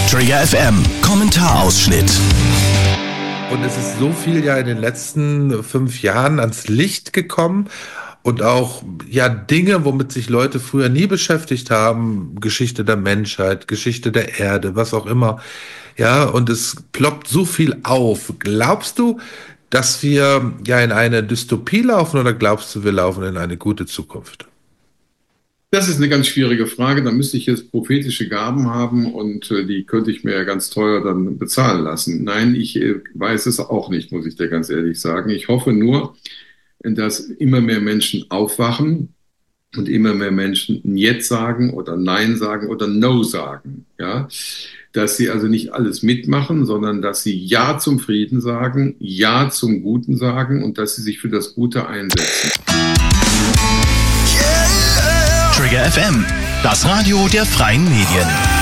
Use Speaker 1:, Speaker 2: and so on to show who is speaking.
Speaker 1: Trigger FM Kommentarausschnitt.
Speaker 2: Und es ist so viel ja in den letzten 5 Jahren ans Licht gekommen und auch ja Dinge, womit sich Leute früher nie beschäftigt haben, Geschichte der Menschheit, Geschichte der Erde, was auch immer. Ja, und es ploppt so viel auf. Glaubst du, dass wir ja in eine Dystopie laufen oder glaubst du, wir laufen in eine gute Zukunft?
Speaker 3: Das ist eine ganz schwierige Frage. Da müsste ich jetzt prophetische Gaben haben und die könnte ich mir ja ganz teuer dann bezahlen lassen. Nein, ich weiß es auch nicht, muss ich dir ganz ehrlich sagen. Ich hoffe nur, dass immer mehr Menschen aufwachen und immer mehr Menschen Jetzt sagen oder Nein sagen oder No sagen. Ja? Dass sie also nicht alles mitmachen, sondern dass sie Ja zum Frieden sagen, Ja zum Guten sagen und dass sie sich für das Gute einsetzen.
Speaker 1: Trigger FM, das Radio der freien Medien.